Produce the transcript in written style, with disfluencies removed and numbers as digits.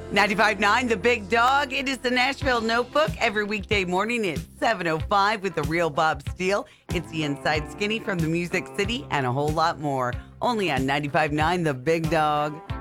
95.9 The Big Dog. It is the Nashville Notebook every weekday morning at 7:05 with the real Bob Steele. It's the Inside Skinny from the Music City and a whole lot more. Only on 95.9 The Big Dog.